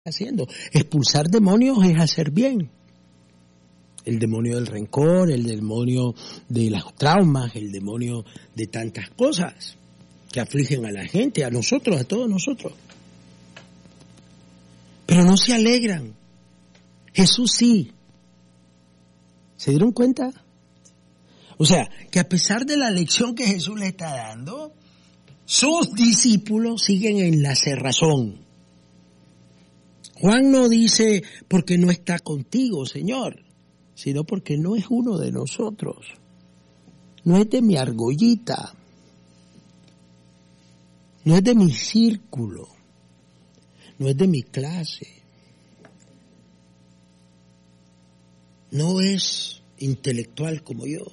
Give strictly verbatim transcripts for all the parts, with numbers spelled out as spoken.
haciendo. Expulsar demonios es hacer bien. El demonio del rencor, el demonio de los traumas, el demonio de tantas cosas que afligen a la gente, a nosotros, a todos nosotros. Pero no se alegran. Jesús sí. ¿Se dieron cuenta? O sea, que a pesar de la lección que Jesús le está dando, sus discípulos siguen en la cerrazón. Juan no dice porque no está contigo, Señor, sino porque no es uno de nosotros. No es de mi argollita. No es de mi círculo. No es de mi clase. No es intelectual como yo.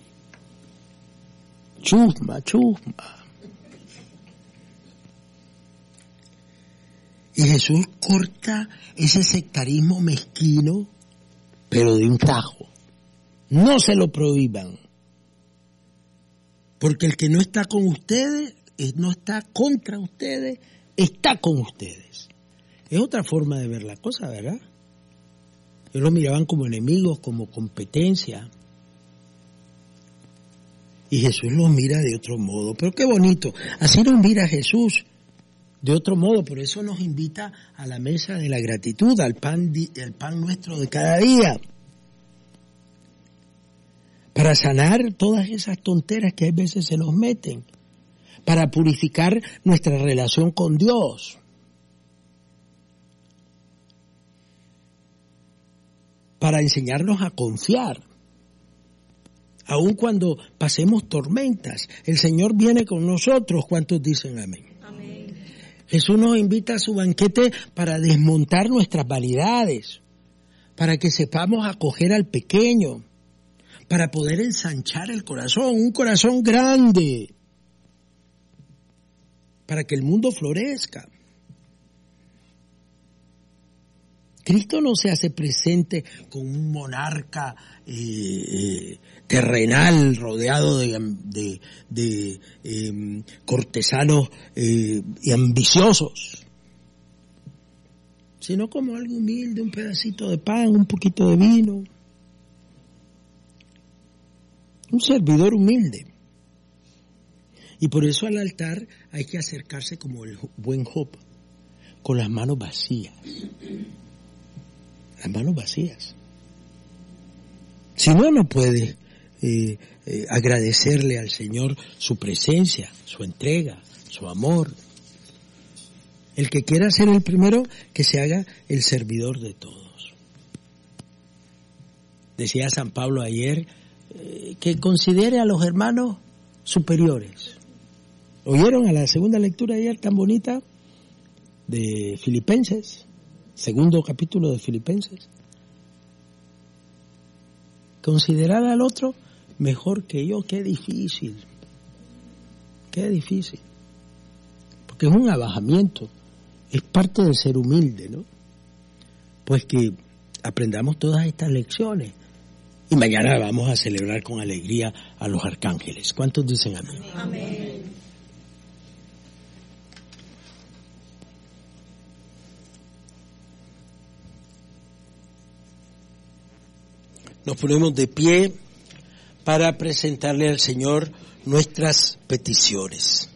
Chusma, chusma. Y Jesús corta ese sectarismo mezquino, pero de un tajo. No se lo prohíban. Porque el que no está con ustedes, no está contra ustedes, está con ustedes. Es otra forma de ver la cosa, ¿verdad? Ellos lo miraban como enemigos, como competencia. Y Jesús los mira de otro modo. Pero qué bonito. Así nos mira Jesús. De otro modo, por eso nos invita a la mesa de la gratitud, al pan, al pan nuestro de cada día. Para sanar todas esas tonteras que a veces se nos meten. Para purificar nuestra relación con Dios. Para enseñarnos a confiar. Aun cuando pasemos tormentas, el Señor viene con nosotros. ¿Cuántos dicen amén? Jesús nos invita a su banquete para desmontar nuestras vanidades, para que sepamos acoger al pequeño, para poder ensanchar el corazón, un corazón grande, para que el mundo florezca. Cristo no se hace presente como un monarca eh, terrenal rodeado de, de, de eh, cortesanos eh, y ambiciosos, sino como algo humilde, un pedacito de pan, un poquito de vino, un servidor humilde. Y por eso al altar hay que acercarse como el buen Job, con las manos vacías. Las manos vacías. Si no, no puede eh, eh, agradecerle al Señor su presencia, su entrega, su amor. El que quiera ser el primero, que se haga el servidor de todos. Decía San Pablo ayer, eh, que considere a los hermanos superiores. ¿Oyeron a la segunda lectura ayer tan bonita de Filipenses? Segundo capítulo de Filipenses. Considerar al otro mejor que yo, qué difícil. Qué difícil. Porque es un abajamiento. Es parte del ser humilde, ¿no? Pues que aprendamos todas estas lecciones. Y mañana vamos a celebrar con alegría a los arcángeles. ¿Cuántos dicen amén? Amén. Nos ponemos de pie para presentarle al Señor nuestras peticiones.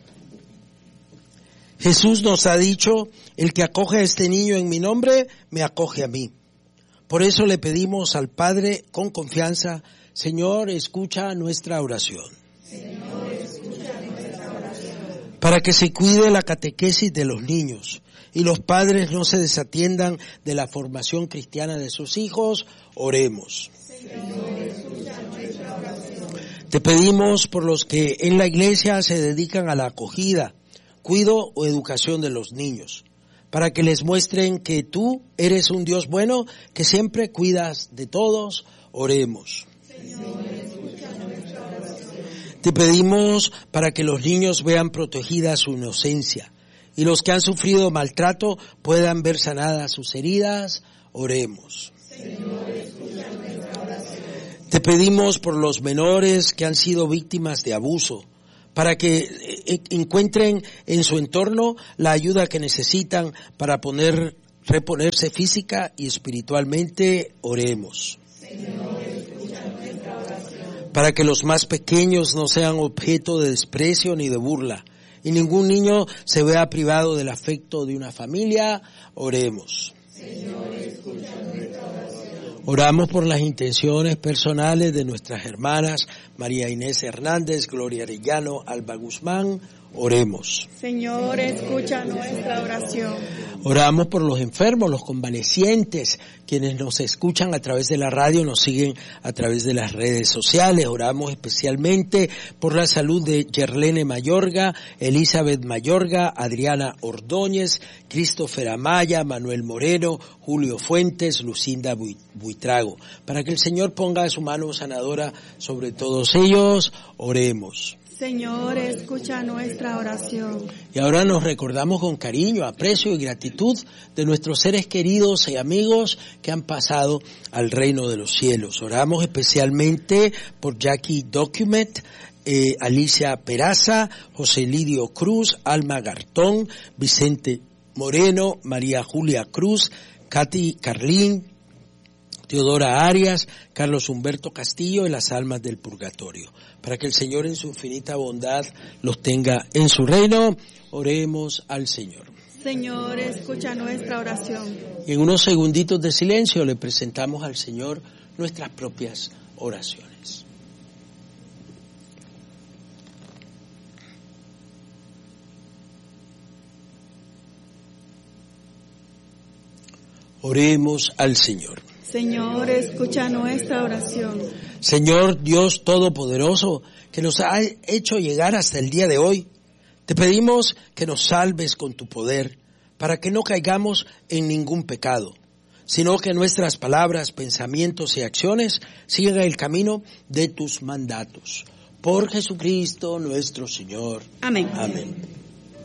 Jesús nos ha dicho, el que acoge a este niño en mi nombre, me acoge a mí. Por eso le pedimos al Padre con confianza, Señor, escucha nuestra oración. Señor, escucha nuestra oración. Para que se cuide la catequesis de los niños y los padres no se desatiendan de la formación cristiana de sus hijos, oremos. Señor, escucha nuestra oración. Te pedimos por los que en la iglesia se dedican a la acogida, cuido o educación de los niños, para que les muestren que tú eres un Dios bueno, que siempre cuidas de todos, oremos. Señor, escucha nuestra oración. Te pedimos para que los niños vean protegida su inocencia y los que han sufrido maltrato puedan ver sanadas sus heridas, oremos. Señor, escucha nuestra oración. Te pedimos por los menores que han sido víctimas de abuso, para que encuentren en su entorno la ayuda que necesitan para poner reponerse física y espiritualmente, oremos. Señor, escucha nuestra oración. Para que los más pequeños no sean objeto de desprecio ni de burla, y ningún niño se vea privado del afecto de una familia, oremos. Señor, escucha nuestra oración. Oramos por las intenciones personales de nuestras hermanas María Inés Hernández, Gloria Arellano, Alba Guzmán, oremos. Señor, escucha nuestra oración. Oramos por los enfermos, los convalecientes, quienes nos escuchan a través de la radio, nos siguen a través de las redes sociales. Oramos especialmente por la salud de Yerlene Mayorga, Elizabeth Mayorga, Adriana Ordóñez, Christopher Amaya, Manuel Moreno, Julio Fuentes, Lucinda Buitrago. Para que el Señor ponga su mano sanadora sobre todos ellos, oremos. Señor, escucha nuestra oración. Y ahora nos recordamos con cariño, aprecio y gratitud de nuestros seres queridos y amigos que han pasado al reino de los cielos. Oramos especialmente por Jackie Document, eh, Alicia Peraza, José Lidio Cruz, Alma Gartón, Vicente Moreno, María Julia Cruz, Katy Carlín, Teodora Arias, Carlos Humberto Castillo y las almas del purgatorio. Para que el Señor en su infinita bondad los tenga en su reino, oremos al Señor. Señor, escucha nuestra oración. Y en unos segunditos de silencio le presentamos al Señor nuestras propias oraciones. Oremos al Señor. Señor, escucha nuestra oración. Señor Dios Todopoderoso, que nos ha hecho llegar hasta el día de hoy, te pedimos que nos salves con tu poder, para que no caigamos en ningún pecado, sino que nuestras palabras, pensamientos y acciones sigan el camino de tus mandatos. Por Jesucristo nuestro Señor. Amén. Amén.